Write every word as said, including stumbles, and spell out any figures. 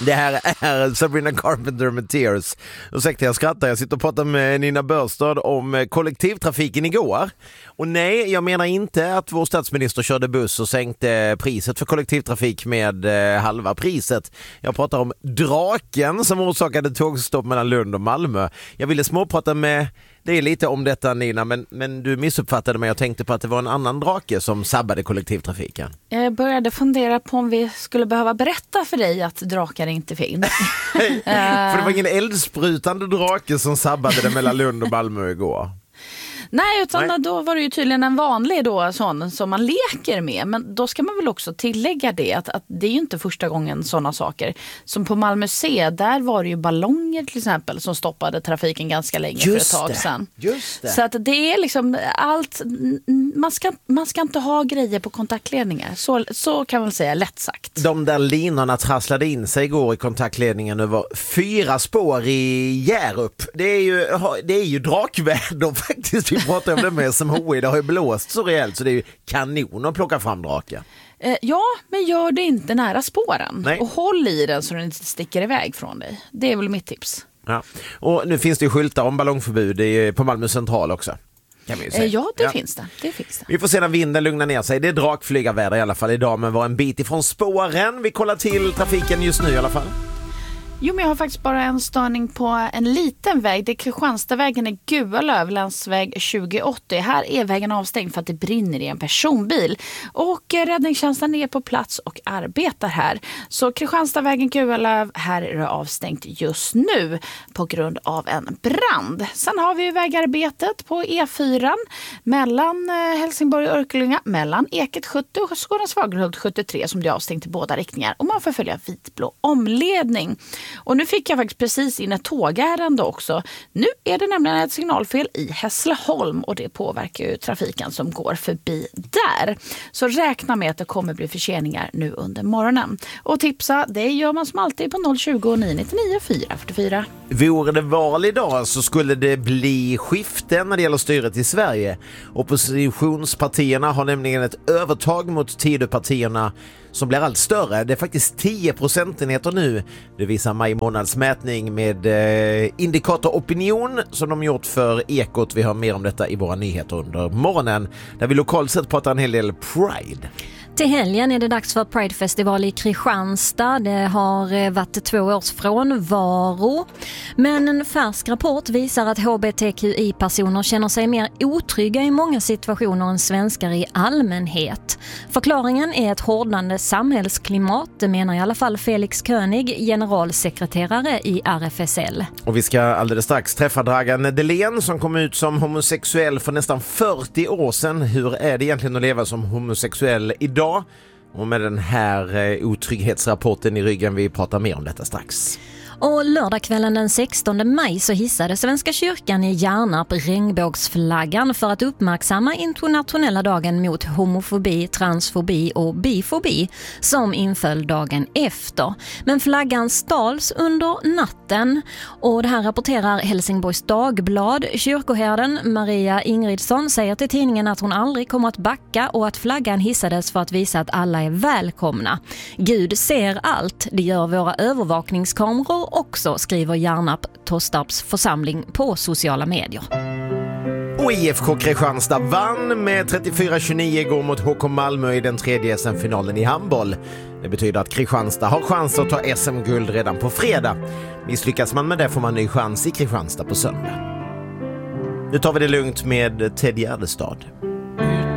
Det här är Sabrina Carpenter med Tears. Ursäkta, jag skrattar. Jag sitter och pratar med Nina Börstad om kollektivtrafiken igår. Och nej, jag menar inte att vår statsminister körde buss och sänkte priset för kollektivtrafik med eh, halva priset. Jag pratar om draken som orsakade tågstopp mellan Lund och Malmö. Jag ville småprata med dig lite om detta, Nina, men, men du missuppfattade mig. Jag tänkte på att det var en annan drake som sabbade kollektivtrafiken. Jag började fundera på om vi skulle behöva berätta för dig att drakar inte finns. För det var ingen eldsprutande drake som sabbade det mellan Lund och Malmö igår. Nej, utan Nej. då var det ju tydligen en vanlig då, sån som man leker med. Men då ska man väl också tillägga det att, att det är ju inte första gången sådana saker. Som på Malmö C, där var det ju ballonger till exempel som stoppade trafiken ganska länge Just för ett tag det. sedan. Just det. Så att det är liksom allt, man ska, man ska inte ha grejer på kontaktledningar. Så, så kan man säga, lätt sagt. De där linorna trasslade in sig igår i kontaktledningen över fyra spår i Hjärup. Det är ju, det är ju drakväder faktiskt. Vi pratar om det med S M H I. Det har ju blåst så rejält så det är ju kanon att plocka fram draken. Eh, ja, men gör det inte nära spåren. Nej. Och håll i den så den inte sticker iväg från dig. Det är väl mitt tips. Ja. Och nu finns det ju skyltar om ballongförbud i, på Malmö central också. Kan vi ju säga. Eh, ja, det ja. finns det. det finns det. Vi får se när vinden lugnar ner sig. Det är drakflygarväder i alla fall idag, men var en bit ifrån spåren. Vi kollar till trafiken just nu i alla fall. Jo, men jag har faktiskt bara en störning på en liten väg. Det är Kristianstadvägen i Gualöv, länsväg tjugo åttio. Här är vägen avstängd för att det brinner i en personbil. Och räddningstjänsten är på plats och arbetar här. Så Kristianstadvägen Gualöv, här är det avstängt just nu på grund av en brand. Sen har vi ju vägarbetet på E fyra mellan Helsingborg och Örkelljunga, mellan Eket sjuttio och Skånes Fagerhult sjuttiotre som det är avstängt i båda riktningar. Och man får följa vitblå omledning. Och nu fick jag faktiskt precis in ett tågärende också. Nu är det nämligen ett signalfel i Hässleholm och det påverkar ju trafiken som går förbi där. Så räkna med att det kommer bli förseningar nu under morgonen. Och tipsa, det gör man som alltid på noll tjugo, nio nittionio, fyra fyrtiofyra. Vore det val idag så skulle det bli skiften när det gäller styret i Sverige. Oppositionspartierna har nämligen ett övertag mot Tidöpartierna som blir allt större. Det är faktiskt tio procentenheter nu. Det visar maj månads mätning med eh, indikator opinion som de gjort för Ekot. Vi har mer om detta i våra nyheter under morgonen där vi lokalt sett pratar en hel del Pride. Till helgen är det dags för Pride-festival i Kristianstad. Det har varit två års frånvaro. Men en färsk rapport visar att H B T Q I-personer känner sig mer otrygga i många situationer än svenskar i allmänhet. Förklaringen är ett hårdnande samhällsklimat, det menar i alla fall Felix König, generalsekreterare i R F S L. Och vi ska alldeles strax träffa Dragan Delén som kom ut som homosexuell för nästan fyrtio år sedan. Hur är det egentligen att leva som homosexuell idag? Och med den här eh, otrygghetsrapporten i ryggen, vi pratar mer om detta strax. Och lördagskvällen den sextonde maj så hissade Svenska kyrkan i Hjärnarp regnbågsflaggan för att uppmärksamma internationella dagen mot homofobi, transfobi och bifobi som inföll dagen efter. Men flaggan stals under natten och det här rapporterar Helsingborgs Dagblad. Kyrkoherden Maria Ingridsson säger till tidningen att hon aldrig kommer att backa och att flaggan hissades för att visa att alla är välkomna. Gud ser allt, det gör våra övervakningskameror också, skriver Hjärnarp Tostarps församling på sociala medier. Och I F K Kristianstad vann med trettiofyra tjugonio igår mot H K Malmö i den tredje S M-finalen i handboll. Det betyder att Kristianstad har chans att ta S M-guld redan på fredag. Misslyckas man med det får man ny chans i Kristianstad på söndag. Nu tar vi det lugnt med Ted Gärdestad.